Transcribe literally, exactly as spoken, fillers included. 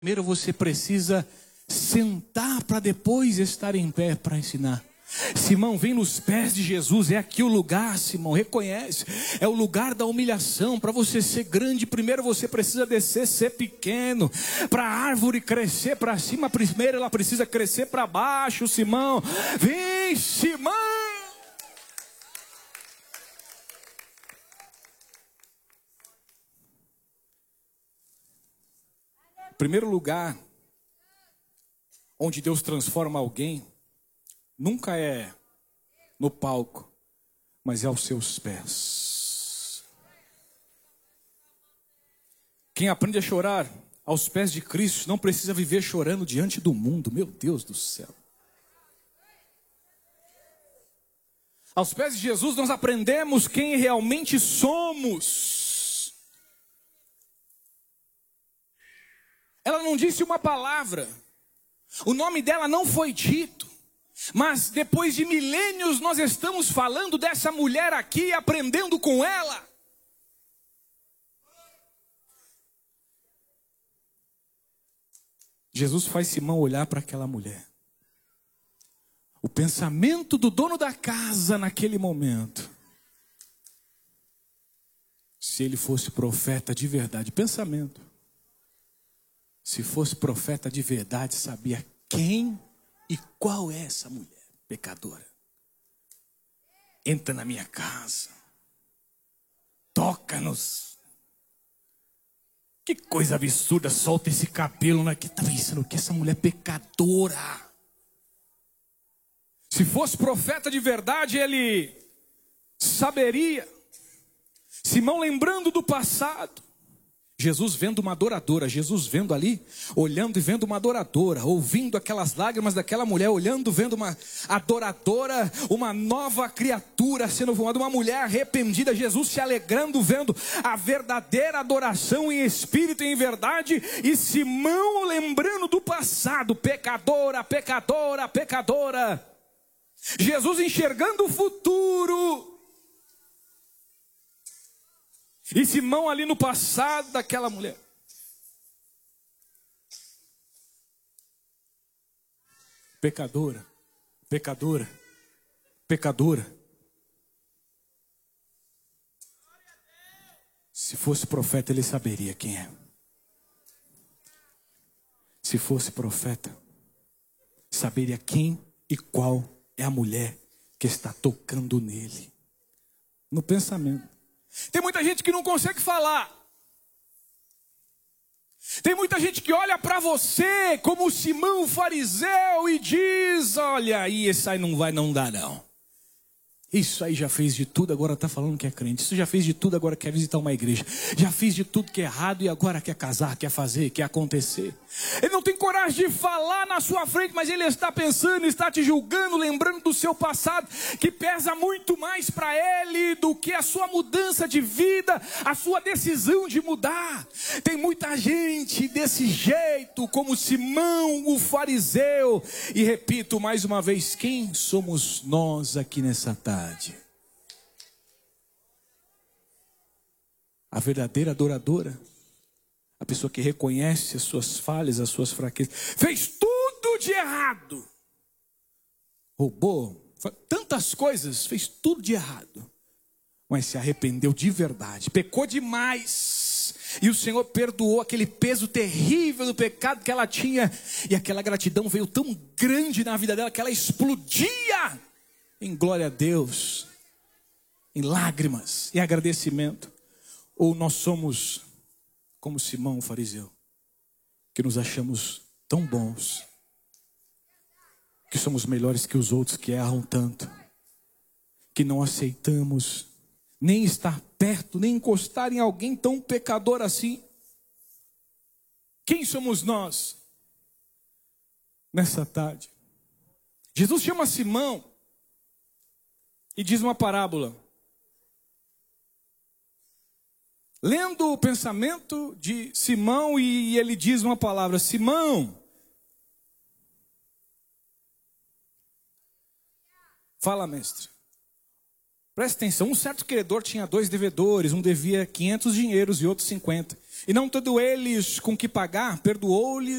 Primeiro você precisa sentar para depois estar em pé para ensinar. Simão, vem nos pés de Jesus. É aqui o lugar, Simão, reconhece. É o lugar da humilhação. Para você ser grande, primeiro você precisa descer, ser pequeno. Para a árvore crescer para cima, primeiro ela precisa crescer para baixo, Simão. Vem, Simão. Primeiro lugar onde Deus transforma alguém nunca é no palco, mas é aos seus pés. Quem aprende a chorar aos pés de Cristo não precisa viver chorando diante do mundo. Meu Deus do céu. Aos pés de Jesus nós aprendemos quem realmente somos. Ela não disse uma palavra, o nome dela não foi dito, mas depois de milênios nós estamos falando dessa mulher aqui, aprendendo com ela. Jesus faz Simão olhar para aquela mulher. O pensamento do dono da casa naquele momento, se ele fosse profeta de verdade, pensamento. Se fosse profeta de verdade, sabia quem e qual é essa mulher pecadora. Entra na minha casa, toca-nos. Que coisa absurda, solta esse cabelo aqui. Está pensando que essa mulher é pecadora. Se fosse profeta de verdade, ele saberia. Simão lembrando do passado. Jesus vendo uma adoradora, Jesus vendo ali, olhando e vendo uma adoradora, ouvindo aquelas lágrimas daquela mulher, olhando, vendo uma adoradora, uma nova criatura sendo formada, uma mulher arrependida, Jesus se alegrando, vendo a verdadeira adoração em espírito e em verdade, e Simão lembrando do passado, pecadora, pecadora, pecadora, Jesus enxergando o futuro. E Simão ali no passado daquela mulher. Pecadora, pecadora, pecadora. Se fosse profeta, ele saberia quem é. Se fosse profeta, saberia quem e qual é a mulher que está tocando nele. No pensamento. Tem muita gente que não consegue falar. Tem muita gente que olha para você como Simão o fariseu e diz: olha aí, esse aí não vai, não dá não. Isso aí já fez de tudo, agora está falando que é crente. Isso já fez de tudo, agora quer visitar uma igreja. Já fez de tudo que é errado e agora quer casar, quer fazer, quer acontecer. Ele não tem coragem de falar na sua frente, mas ele está pensando, está te julgando, lembrando do seu passado, que pesa muito mais para ele do que a sua mudança de vida, a sua decisão de mudar. Tem muita gente desse jeito, como Simão o fariseu. E repito mais uma vez, quem somos nós aqui nessa tarde? A verdadeira adoradora, a pessoa que reconhece as suas falhas, as suas fraquezas, fez tudo de errado, roubou, tantas coisas, fez tudo de errado, mas se arrependeu de verdade, pecou demais, e o Senhor perdoou aquele peso terrível do pecado que ela tinha, e aquela gratidão veio tão grande na vida dela, que ela explodia em glória a Deus, em lágrimas, em agradecimento. Ou nós somos como Simão o fariseu, que nos achamos tão bons, que somos melhores que os outros que erram tanto, que não aceitamos nem estar perto, nem encostar em alguém tão pecador assim. Quem somos nós nessa tarde? Jesus chama Simão e diz uma parábola. Lendo o pensamento de Simão, e ele diz uma palavra: Simão, fala, mestre. Presta atenção, um certo credor tinha dois devedores, um devia quinhentos dinheiros e outro cinquenta. E não tendo eles com que pagar, perdoou-lhe